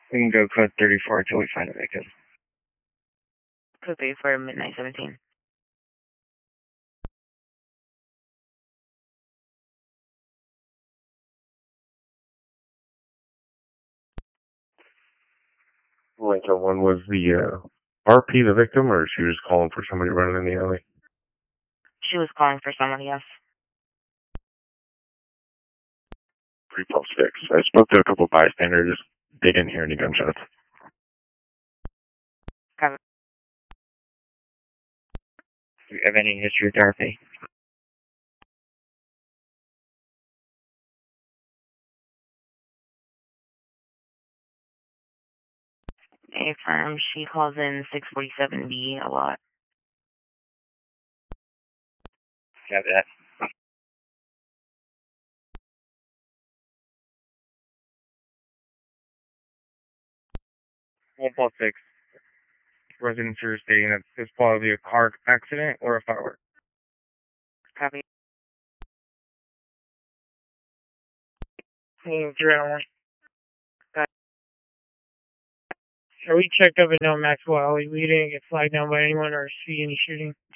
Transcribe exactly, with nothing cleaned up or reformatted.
We can go code thirty-four until we find a victim. Code thirty-four, midnight seventeen. Lincoln one was the uh, R P the victim, or she was calling for somebody running in the alley? She was calling for somebody else. three twelve six. I spoke to a couple bystanders. They didn't hear any gunshots. Copy. Do you have any history with R P? A firm, she calls in six forty-seven B a lot. Got that. one plus six. Residents are stating that this probably a car accident or a firework. Copy. Hey, Adrenaline. Got it. So we checked up at No Maxwell Alley. We didn't get flagged down by anyone or see any shooting.